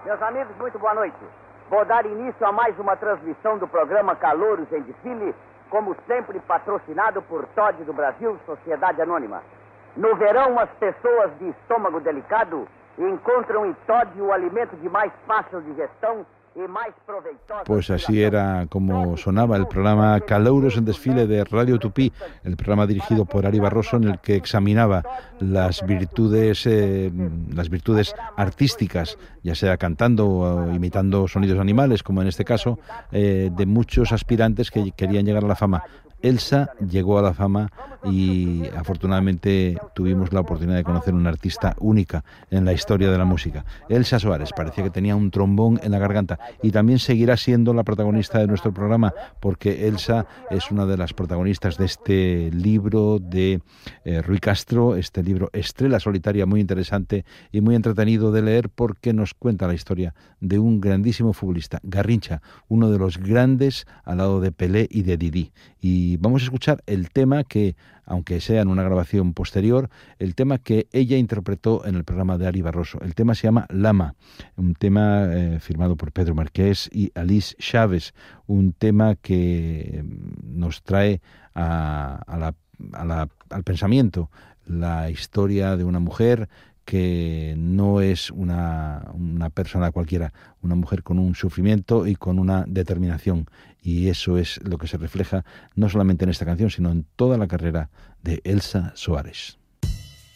Meus amigos, muito boa noite. Vou dar início a mais uma transmissão do programa Calouros em Desfile, como sempre patrocinado por Todd do Brasil, Sociedade Anônima. No verão, as pessoas de estômago delicado encontram em Todd o alimento de mais fácil digestão y más provechoso. Pues así era como sonaba el programa Calouros en Desfile de Radio Tupí, el programa dirigido por Ari Barroso, en el que examinaba las virtudes artísticas, ya sea cantando o imitando sonidos animales, como en este caso, de muchos aspirantes que querían llegar a la fama. Elsa llegó a la fama y afortunadamente tuvimos la oportunidad de conocer una artista única en la historia de la música. Elsa Soares parecía que tenía un trombón en la garganta y también seguirá siendo la protagonista de nuestro programa, porque Elsa es una de las protagonistas de este libro de Rui Castro, este libro Estrella Solitaria, muy interesante y muy entretenido de leer, porque nos cuenta la historia de un grandísimo futbolista, Garrincha, uno de los grandes al lado de Pelé y de Didi. Y vamos a escuchar el tema que, aunque sea en una grabación posterior, el tema que ella interpretó en el programa de Ari Barroso. El tema se llama Lama, un tema firmado por Pedro Marqués y Alice Chávez, un tema que nos trae al pensamiento la historia de una mujer que no es una persona cualquiera, una mujer con un sufrimiento y con una determinación. Y eso es lo que se refleja no solamente en esta canción, sino en toda la carrera de Elsa Soares.